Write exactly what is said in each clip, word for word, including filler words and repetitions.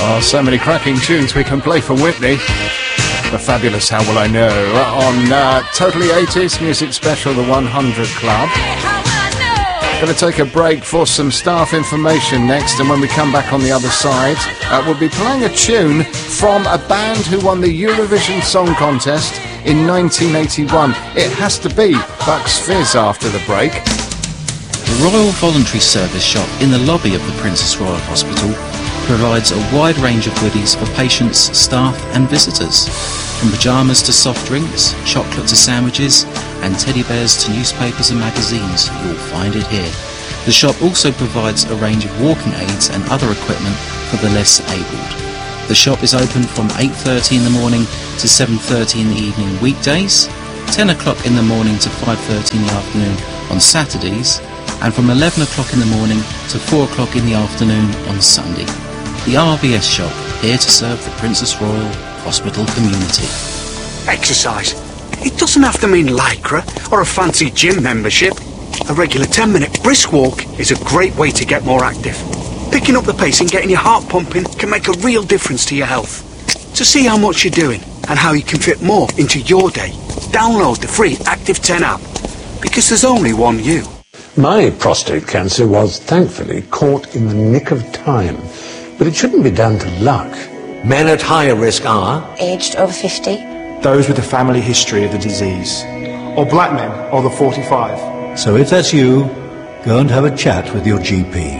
Oh, so many cracking tunes we can play for Whitney. The fabulous How Will I Know on uh, Totally eighties Music Special, the one hundred Club. Going to take a break for some staff information next, and when we come back on the other side, uh, we'll be playing a tune from a band who won the Eurovision Song Contest in nineteen eighty-one. It has to be Bucks Fizz after the break. The Royal Voluntary Service shop in the lobby of the Princess Royal Hospital provides a wide range of goodies for patients, staff and visitors. From pyjamas to soft drinks, chocolate to sandwiches and teddy bears to newspapers and magazines, you'll find it here. The shop also provides a range of walking aids and other equipment for the less abled. The shop is open from eight thirty in the morning to seven thirty in the evening weekdays, ten o'clock in the morning to five thirty in the afternoon on Saturdays, and from eleven o'clock in the morning to four o'clock in the afternoon on Sunday. The R V S shop, here to serve the Princess Royal Hospital community. Exercise. It doesn't have to mean lycra or a fancy gym membership. A regular ten minute brisk walk is a great way to get more active. Picking up the pace and getting your heart pumping can make a real difference to your health. To see how much you're doing and how you can fit more into your day, download the free Active ten app, because there's only one you. My prostate cancer was thankfully caught in the nick of time, but it shouldn't be down to luck. Men at higher risk are aged over fifty, those with a family history of the disease, or black men over forty-five. So if that's you, go and have a chat with your G P.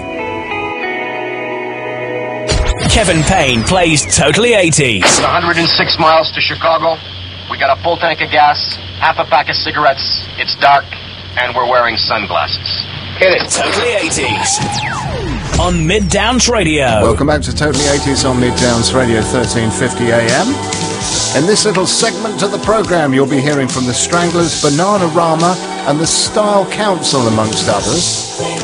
Kevin Payne plays Totally eighties. one hundred six miles to Chicago. We got a full tank of gas, half a pack of cigarettes. It's dark, and we're wearing sunglasses. Hit it. Totally eighties on Mid-Downs Radio. Welcome back to Totally eighties on Mid-Downs Radio, thirteen fifty a m. In this little segment of the programme, you'll be hearing from the Stranglers, Bananarama and the Style Council, amongst others.